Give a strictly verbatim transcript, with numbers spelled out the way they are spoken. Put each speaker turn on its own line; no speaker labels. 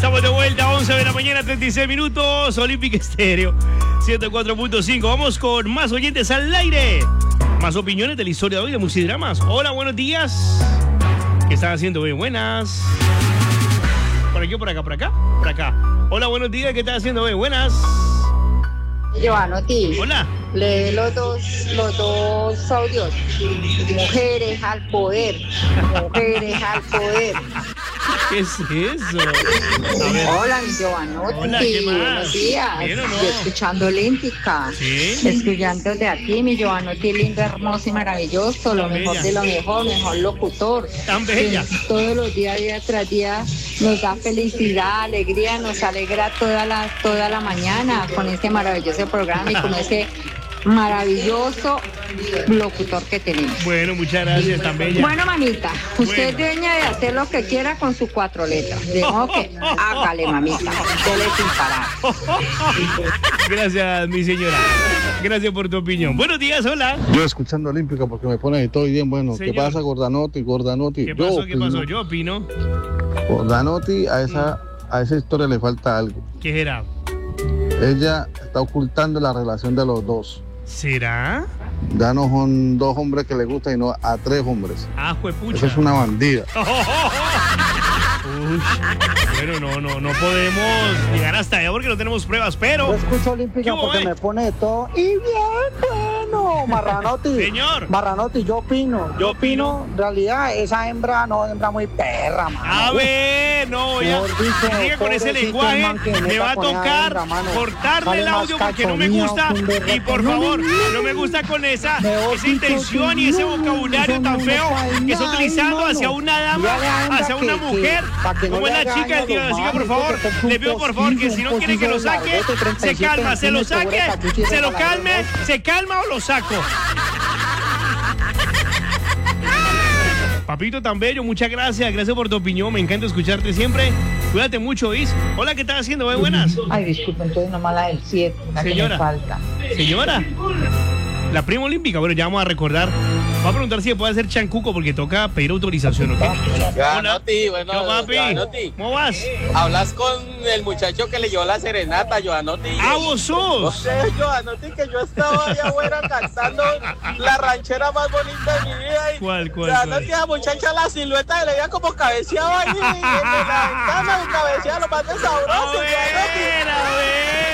Estamos de vuelta, once de la mañana, treinta y seis minutos, Olímpica Estéreo, ciento cuatro punto cinco. Vamos con más oyentes al aire. Más opiniones de la historia de hoy de Musidramas. Hola, buenos días. ¿Qué están haciendo hoy? Buenas. ¿Por aquí o por acá? ¿Por acá? Por acá. Hola, buenos días. ¿Qué están haciendo hoy? Buenas.
Giovanotti.
Hola.
Lee los dos, los dos audios. Mujeres al poder. Mujeres al poder.
¿Qué es eso? A ver.
Hola, mi Giovanotti.
Hola, ¿qué más?
Buenos días.
¿Bien o no?
Yo escuchando Olímpica.
¿Sí?
Escuchando de aquí, mi Giovanotti, lindo, hermoso y maravilloso. Lo
Tan
mejor
bella.
de lo mejor, mejor locutor.
Tan bella.
Que todos los días, día tras día, nos da felicidad, alegría, nos alegra toda la, toda la mañana con este maravilloso programa y con ese maravilloso locutor que tenemos.
Bueno, muchas gracias, tan bella.
Bueno, mamita, usted es
Bueno.
dueña de hacer lo que quiera con sus cuatro letras. De modo que hágale, mamita. Dele sin parar.
Gracias, mi señora. Gracias por tu opinión. Buenos días, hola.
Yo escuchando Olímpica porque me pone todo bien bueno.
Señor.
¿Qué pasa, Gordanotti? Gordanotti.
¿Qué
Yo
pasó? ¿Qué
opino.
pasó? Yo opino.
Gordanotti, a esa, a esa historia le falta algo.
¿Qué será?
Ella está ocultando la relación de los dos.
¿Será?
Ya no son dos hombres que le gustan, sino a tres hombres.
Ah, juepucha.
Eso es una bandida.
Uy, bueno, no, no, no podemos llegar hasta allá porque no tenemos pruebas,
Yo
pero...
escucho
¿Qué
Olímpica
hubo,
porque
eh?
me pone de todo. Y bien, bueno, Marranotti.
Señor.
Marranotti, yo opino. Yo opino, en realidad, esa hembra no es hembra muy perra, mano.
A ver, no, voy a...
Mejor dicho,
Sigue con ese
pobrecito el
lenguaje,
man que
me
meta
va a
con esa
tocar
hembra, mano.
cortarle
Vale
el
más
audio porque no me
cachonía
gusta.
que un berraco.
Y por
No,
favor,
no, no.
no me gusta con esa,
Mejor
esa
dicho,
intención y ese
no,
vocabulario
eso
tan
no
feo
cae
que está
nada,
utilizando
hermano.
hacia una dama,
Dígale a hembra
hacia una
que- que-
mujer.
pa' que no
Como es
le
la
haga
chica,
daño a
tío,
los
así que por
manes,
favor,
que compre un
le pido por favor que si no quiere que lo
pocillo
saque,
largote, treinta y
se
siete
calma, se lo
centímetros,
saque,
cachucha y
se lo
regala
calme,
dos.
se calma o lo saco. Papito tan bello, muchas gracias, gracias por tu opinión, me encanta escucharte siempre. Cuídate mucho, Is. Hola, ¿qué estás haciendo? Muy buenas.
Ay, disculpen, entonces nomás la del siete, la
Señora.
que me falta.
Señora, la prima olímpica, bueno, ya vamos a recordar. Va a preguntar si se puede hacer chancuco porque toca pedir autorización, ¿ok?
Joanotti, bueno,
¿Qué, papi?
Joanotti,
¿Cómo vas?
hablas con el muchacho que le llevó la serenata, Joanotti.
¡Ah, vos
No
sos!
sé, Joanotti, que yo estaba allá afuera cantando la ranchera más bonita de mi vida. Y
¿Cuál, cuál,
Joanotti,
cuál?
esa muchacha, la silueta se le veía como cabeceaba ahí en la ventana, y cabeceaba lo más de sabroso,
A ver,
Joanotti.
a ver.